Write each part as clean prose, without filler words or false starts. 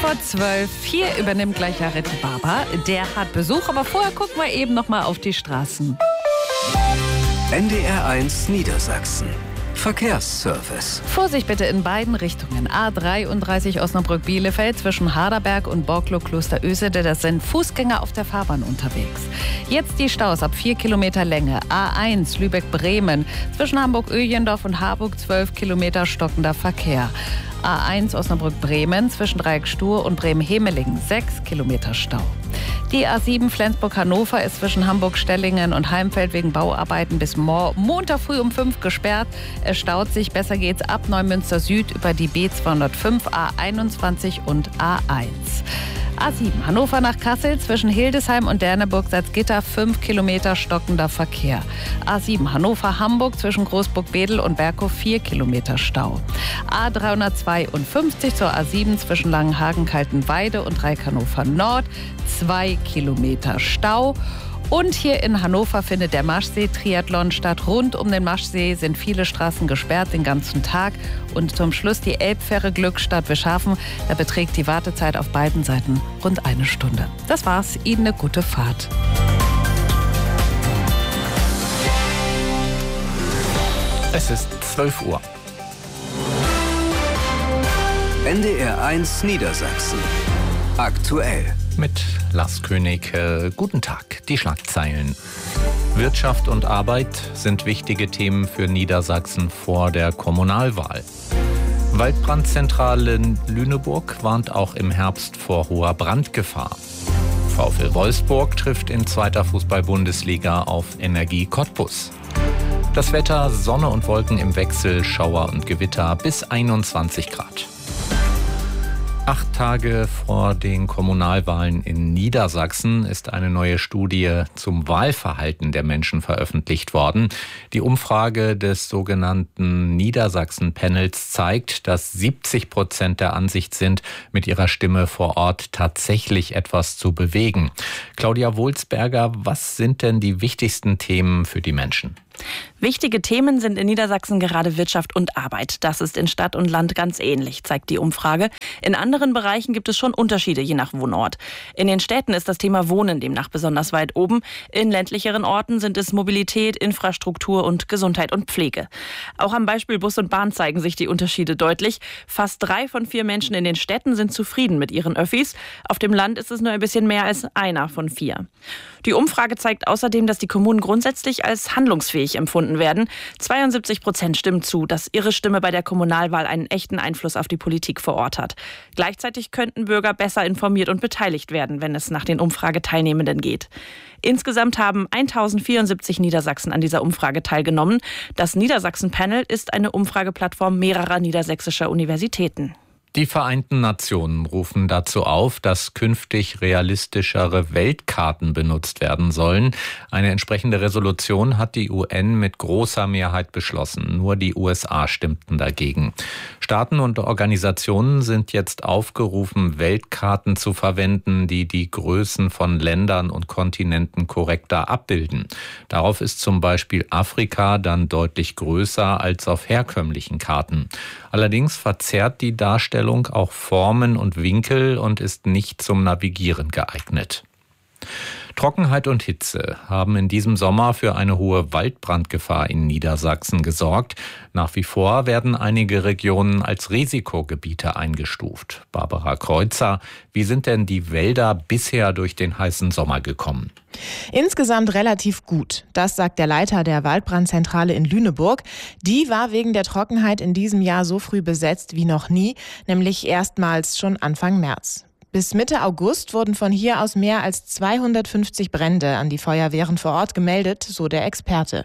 12 Uhr. Hier übernimmt gleich Arete Barber. Der hat Besuch, aber vorher gucken wir eben noch mal auf die Straßen. NDR 1 Niedersachsen. Verkehrsservice. Vorsicht bitte in beiden Richtungen. A33 Osnabrück-Bielefeld zwischen Harderberg und Borklow-Klosterösede. Das sind Fußgänger auf der Fahrbahn unterwegs. Jetzt die Staus ab 4 Kilometer Länge. A1 Lübeck-Bremen zwischen Hamburg-Öjendorf und Harburg 12 Kilometer stockender Verkehr. A1 Osnabrück-Bremen zwischen Dreieck-Stur und Bremen-Hemelingen 6 Kilometer Stau. Die A7 Flensburg-Hannover ist zwischen Hamburg-Stellingen und Heimfeld wegen Bauarbeiten bis Montag früh um 5 gesperrt. Es staut sich, besser geht's ab Neumünster Süd über die B205, A21 und A1. A7 Hannover nach Kassel zwischen Hildesheim und Derneburg-Salzgitter 5 Kilometer stockender Verkehr. A7 Hannover-Hamburg zwischen Großburg-Wedel und Berkow 4 Kilometer Stau. A352 zur A7 zwischen Langenhagen-Kaltenweide und Reik-Hannover Nord 2 Kilometer Stau. Und hier in Hannover findet der Maschsee-Triathlon statt. Rund um den Maschsee sind viele Straßen gesperrt den ganzen Tag. Und zum Schluss die Elbfähre Glückstadt Wischhafen. Da beträgt die Wartezeit auf beiden Seiten rund 1 Stunde. Das war's. Ihnen eine gute Fahrt. Es ist 12 Uhr. NDR 1 Niedersachsen. Aktuell. Mit Lars König. Guten Tag. Die Schlagzeilen. Wirtschaft und Arbeit sind wichtige Themen für Niedersachsen vor der Kommunalwahl. Waldbrandzentrale Lüneburg warnt auch im Herbst vor hoher Brandgefahr. VfL Wolfsburg trifft in 2. Fußball-Bundesliga auf Energie Cottbus. Das Wetter: Sonne und Wolken im Wechsel, Schauer und Gewitter bis 21 Grad. 8 Tage vor den Kommunalwahlen in Niedersachsen ist eine neue Studie zum Wahlverhalten der Menschen veröffentlicht worden. Die Umfrage des sogenannten Niedersachsen-Panels zeigt, dass 70% der Ansicht sind, mit ihrer Stimme vor Ort tatsächlich etwas zu bewegen. Claudia Wohlsberger, was sind denn die wichtigsten Themen für die Menschen? Wichtige Themen sind in Niedersachsen gerade Wirtschaft und Arbeit. Das ist in Stadt und Land ganz ähnlich, zeigt die Umfrage. In anderen Bereichen gibt es schon Unterschiede, je nach Wohnort. In den Städten ist das Thema Wohnen demnach besonders weit oben. In ländlicheren Orten sind es Mobilität, Infrastruktur und Gesundheit und Pflege. Auch am Beispiel Bus und Bahn zeigen sich die Unterschiede deutlich. Fast 3 von 4 Menschen in den Städten sind zufrieden mit ihren Öffis. Auf dem Land ist es nur ein bisschen mehr als 1 von 4. Die Umfrage zeigt außerdem, dass die Kommunen grundsätzlich als handlungsfähig empfunden werden. 72% stimmen zu, dass ihre Stimme bei der Kommunalwahl einen echten Einfluss auf die Politik vor Ort hat. Gleichzeitig könnten Bürger besser informiert und beteiligt werden, wenn es nach den Umfrageteilnehmenden geht. Insgesamt haben 1074 Niedersachsen an dieser Umfrage teilgenommen. Das Niedersachsen-Panel ist eine Umfrageplattform mehrerer niedersächsischer Universitäten. Die Vereinten Nationen rufen dazu auf, dass künftig realistischere Weltkarten benutzt werden sollen. Eine entsprechende Resolution hat die UN mit großer Mehrheit beschlossen. Nur die USA stimmten dagegen. Staaten und Organisationen sind jetzt aufgerufen, Weltkarten zu verwenden, die die Größen von Ländern und Kontinenten korrekter abbilden. Darauf ist zum Beispiel Afrika dann deutlich größer als auf herkömmlichen Karten. Allerdings verzerrt die Darstellung auch Formen und Winkel und ist nicht zum Navigieren geeignet. Trockenheit und Hitze haben in diesem Sommer für eine hohe Waldbrandgefahr in Niedersachsen gesorgt. Nach wie vor werden einige Regionen als Risikogebiete eingestuft. Barbara Kreuzer, wie sind denn die Wälder bisher durch den heißen Sommer gekommen? Insgesamt relativ gut. Das sagt der Leiter der Waldbrandzentrale in Lüneburg. Die war wegen der Trockenheit in diesem Jahr so früh besetzt wie noch nie, nämlich erstmals schon Anfang März. Bis Mitte August wurden von hier aus mehr als 250 Brände an die Feuerwehren vor Ort gemeldet, so der Experte.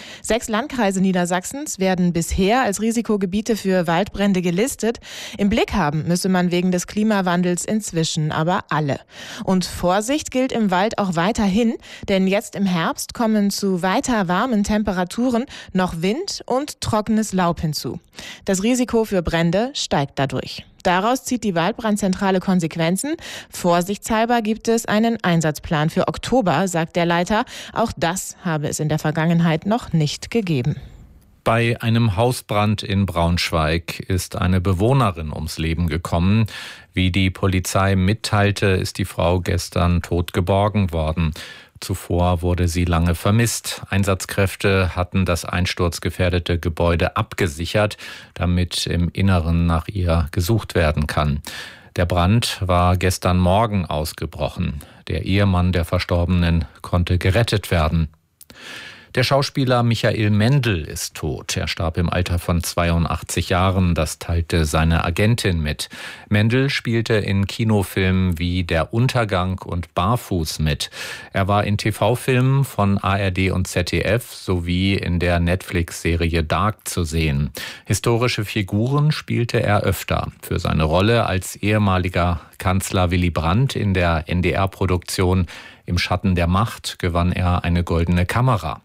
6 Landkreise Niedersachsens werden bisher als Risikogebiete für Waldbrände gelistet. Im Blick haben müsse man wegen des Klimawandels inzwischen aber alle. Und Vorsicht gilt im Wald auch weiterhin, denn jetzt im Herbst kommen zu weiter warmen Temperaturen noch Wind und trockenes Laub hinzu. Das Risiko für Brände steigt dadurch. Daraus zieht die Waldbrandzentrale Konsequenzen. Vorsichtshalber gibt es einen Einsatzplan für Oktober, sagt der Leiter. Auch das habe es in der Vergangenheit noch nicht gegeben. Bei einem Hausbrand in Braunschweig ist eine Bewohnerin ums Leben gekommen. Wie die Polizei mitteilte, ist die Frau gestern tot geborgen worden. Zuvor wurde sie lange vermisst. Einsatzkräfte hatten das einsturzgefährdete Gebäude abgesichert, damit im Inneren nach ihr gesucht werden kann. Der Brand war gestern Morgen ausgebrochen. Der Ehemann der Verstorbenen konnte gerettet werden. Der Schauspieler Michael Mendl ist tot. Er starb im Alter von 82 Jahren. Das teilte seine Agentin mit. Mendl spielte in Kinofilmen wie Der Untergang und Barfuß mit. Er war in TV-Filmen von ARD und ZDF sowie in der Netflix-Serie Dark zu sehen. Historische Figuren spielte er öfter. Für seine Rolle als ehemaliger Kanzler Willy Brandt in der NDR-Produktion Im Schatten der Macht gewann er eine Goldene Kamera.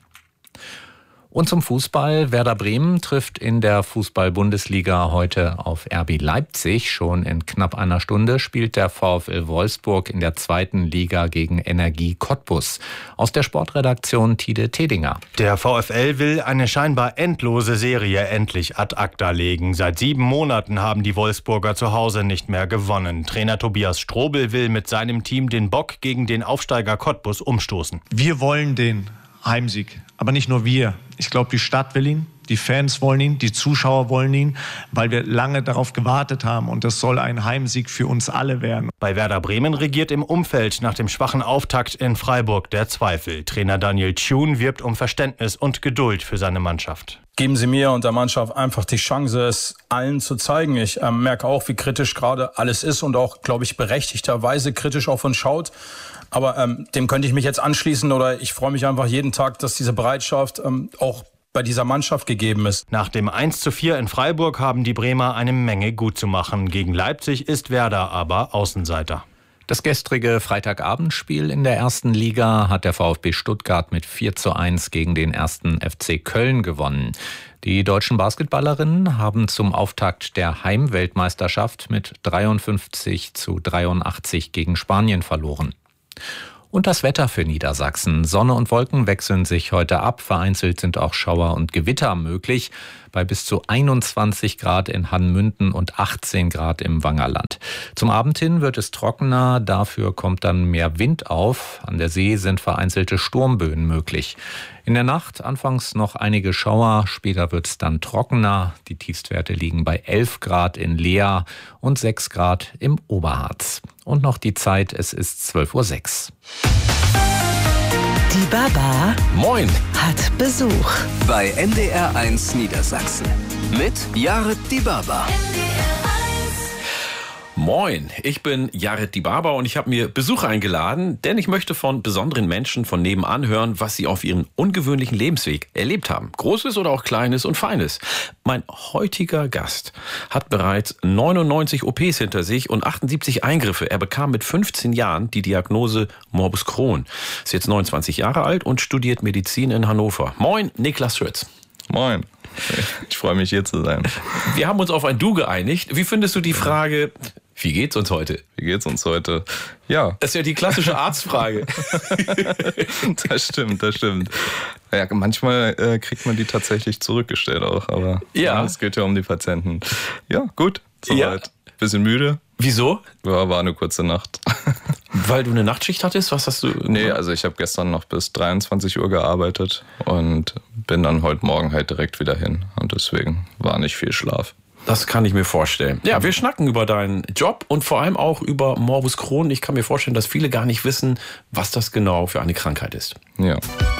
Und zum Fußball. Werder Bremen trifft in der Fußball-Bundesliga heute auf RB Leipzig. Schon in knapp einer Stunde spielt der VfL Wolfsburg in der 2. Liga gegen Energie Cottbus. Aus der Sportredaktion Tide Tedinger. Der VfL will eine scheinbar endlose Serie endlich ad acta legen. Seit 7 Monaten haben die Wolfsburger zu Hause nicht mehr gewonnen. Trainer Tobias Strobel will mit seinem Team den Bock gegen den Aufsteiger Cottbus umstoßen. Wir wollen den Heimsieg, aber nicht nur wir. Ich glaube, die Stadt will ihn, die Fans wollen ihn, die Zuschauer wollen ihn, weil wir lange darauf gewartet haben und das soll ein Heimsieg für uns alle werden. Bei Werder Bremen regiert im Umfeld nach dem schwachen Auftakt in Freiburg der Zweifel. Trainer Daniel Thune wirbt um Verständnis und Geduld für seine Mannschaft. Geben Sie mir und der Mannschaft einfach die Chance, es allen zu zeigen. Ich merke auch, wie kritisch gerade alles ist und auch, glaube ich, berechtigterweise kritisch auf uns schaut. Aber dem könnte ich mich jetzt anschließen oder ich freue mich einfach jeden Tag, dass diese Bereitschaft auch bei dieser Mannschaft gegeben ist. Nach dem 1:4 in Freiburg haben die Bremer eine Menge gut zu machen. Gegen Leipzig ist Werder aber Außenseiter. Das gestrige Freitagabendspiel in der 1. Liga hat der VfB Stuttgart mit 4:1 gegen den 1. FC Köln gewonnen. Die deutschen Basketballerinnen haben zum Auftakt der Heimweltmeisterschaft mit 53:83 gegen Spanien verloren. Und das Wetter für Niedersachsen. Sonne und Wolken wechseln sich heute ab. Vereinzelt sind auch Schauer und Gewitter möglich. Bei bis zu 21 Grad in Hannmünden und 18 Grad im Wangerland. Zum Abend hin wird es trockener. Dafür kommt dann mehr Wind auf. An der See sind vereinzelte Sturmböen möglich. In der Nacht anfangs noch einige Schauer. Später wird es dann trockener. Die Tiefstwerte liegen bei 11 Grad in Leer und 6 Grad im Oberharz. Und noch die Zeit, es ist 12:06 Uhr. Die Baba Moin hat Besuch. bei NDR1 Niedersachsen mit Jared Die Baba. Moin, ich bin Jared Die Baba und ich habe mir Besuch eingeladen, denn ich möchte von besonderen Menschen von nebenan hören, was sie auf ihrem ungewöhnlichen Lebensweg erlebt haben. Großes oder auch Kleines und Feines. Mein heutiger Gast hat bereits 99 OPs hinter sich und 78 Eingriffe. Er bekam mit 15 Jahren die Diagnose Morbus Crohn. Ist jetzt 29 Jahre alt und studiert Medizin in Hannover. Moin, Niklas Schütz. Moin. Ich freue mich, hier zu sein. Wir haben uns auf ein Du geeinigt. Wie findest du die Frage, wie geht's uns heute? Wie geht's uns heute? Ja. Das ist ja die klassische Arztfrage. Das stimmt. Ja, manchmal kriegt man die tatsächlich zurückgestellt auch, aber ja, es geht ja um die Patienten. Ja, gut, soweit. Ja. Bisschen müde. Wieso? Ja, war eine kurze Nacht. Weil du eine Nachtschicht hattest? Was hast du? Nee, also ich habe gestern noch bis 23 Uhr gearbeitet und bin dann heute Morgen halt direkt wieder hin. Und deswegen war nicht viel Schlaf. Das kann ich mir vorstellen. Ja, wir schnacken über deinen Job und vor allem auch über Morbus Crohn. Ich kann mir vorstellen, dass viele gar nicht wissen, was das genau für eine Krankheit ist. Ja.